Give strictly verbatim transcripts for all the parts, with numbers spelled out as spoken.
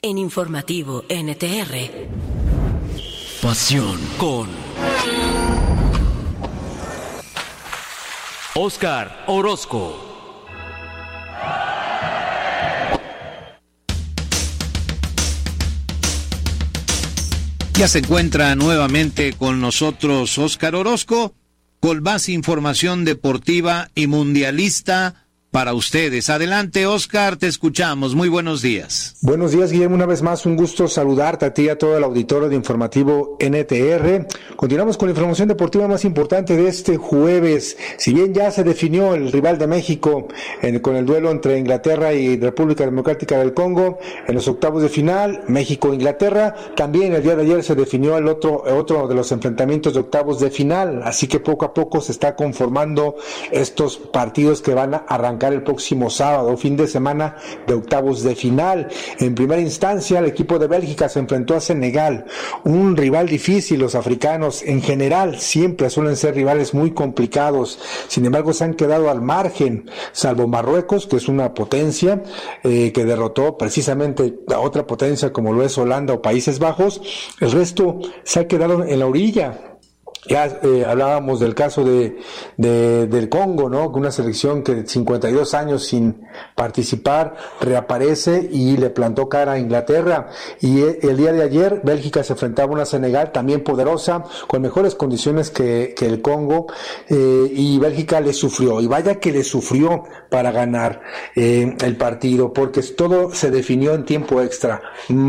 En Informativo N T R. Pasión con Óscar Orozco. Ya se encuentra nuevamente con nosotros Óscar Orozco con más información deportiva y mundialista para ustedes. Adelante, Óscar, te escuchamos. Muy buenos días. Buenos días, Guillermo. Una vez más, un gusto saludarte a ti y a todo el auditorio de Informativo N T R. Continuamos con la información deportiva más importante de este jueves. Si bien ya se definió el rival de México en, con el duelo entre Inglaterra y República Democrática del Congo en los octavos de final, México-Inglaterra, también el día de ayer se definió el otro, otro de los enfrentamientos de octavos de final. Así que poco a poco se está conformando estos partidos que van a arrancar el próximo sábado, fin de semana de octavos de final. En primera instancia, el equipo de Bélgica se enfrentó a Senegal, un rival difícil. Los africanos en general siempre suelen ser rivales muy complicados, sin embargo se han quedado al margen, salvo Marruecos, que es una potencia eh, que derrotó precisamente a otra potencia como lo es Holanda o Países Bajos. El resto se ha quedado en la orilla. Ya eh, hablábamos del caso de, de del Congo, ¿no? Una selección que cincuenta y dos años sin participar reaparece y le plantó cara a Inglaterra. Y eh, el día de ayer Bélgica se enfrentaba a una Senegal también poderosa, con mejores condiciones que, que el Congo, eh, y Bélgica le sufrió. Y vaya que le sufrió para ganar eh, el partido, porque todo se definió en tiempo extra.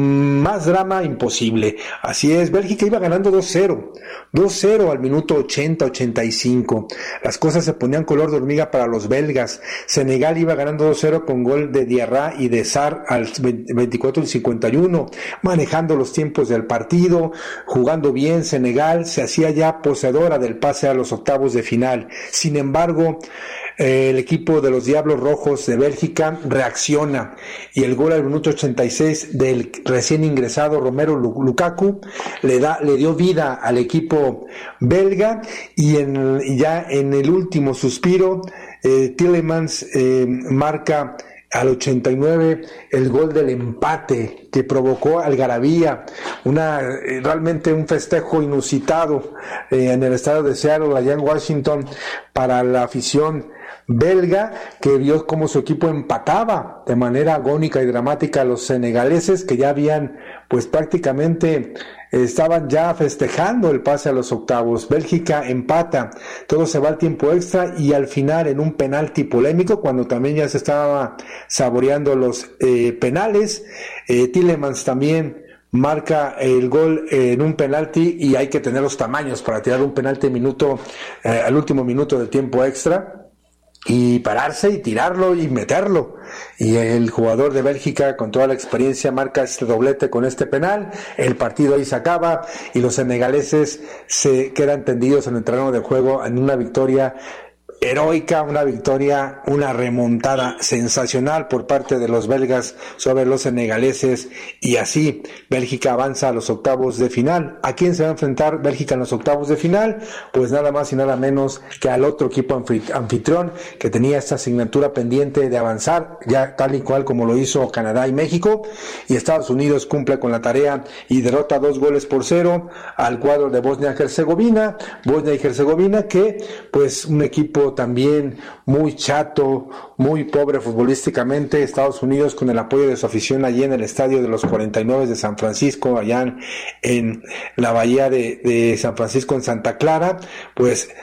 Más drama imposible. Así es, Bélgica iba ganando dos cero. dos cero al minuto ochenta, ochenta y cinco. Las cosas se ponían color de hormiga para los belgas. Senegal iba ganando dos cero con gol de Diarra y de Sarr al veinticuatro y cincuenta y uno, manejando los tiempos del partido, jugando bien. Senegal se hacía ya poseedora del pase a los octavos de final. Sin embargo, eh, el equipo de los Diablos Rojos de Bélgica reacciona y el gol al minuto ochenta y seis del recién ingresado Romelu Lukaku le da, le dio vida al equipo belga, y en, ya en el último suspiro eh, Tielemans eh, marca al ochenta y nueve el gol del empate que provocó algarabía, una eh, realmente un festejo inusitado eh, en el estado de Seattle, allá en Washington, para la afición belga, que vio cómo su equipo empataba de manera agónica y dramática a los senegaleses, que ya habían pues prácticamente estaban ya festejando el pase a los octavos. Bélgica empata, todo se va al tiempo extra y al final en un penalti polémico, cuando también ya se estaba saboreando los eh, penales, eh, Tielemans también marca el gol eh, en un penalti, y hay que tener los tamaños para tirar un penalti minuto eh, al último minuto del tiempo extra y pararse y tirarlo y meterlo, y el jugador de Bélgica con toda la experiencia marca este doblete con este penal. El partido ahí se acaba y los senegaleses se quedan tendidos en el terreno de juego en una victoria heroica, una victoria, una remontada sensacional por parte de los belgas sobre los senegaleses, y así Bélgica avanza a los octavos de final. ¿A quién se va a enfrentar Bélgica en los octavos de final? Pues nada más y nada menos que al otro equipo anfitrión que tenía esta asignatura pendiente de avanzar, ya tal y cual como lo hizo Canadá y México, y Estados Unidos cumple con la tarea y derrota dos goles por cero al cuadro de Bosnia-Herzegovina, Bosnia y Herzegovina, que pues un equipo también muy chato, muy pobre futbolísticamente. Estados Unidos, con el apoyo de su afición allí en el estadio de los cuarenta y nueve de San Francisco, allá en, en la bahía de, de San Francisco, en Santa Clara, pues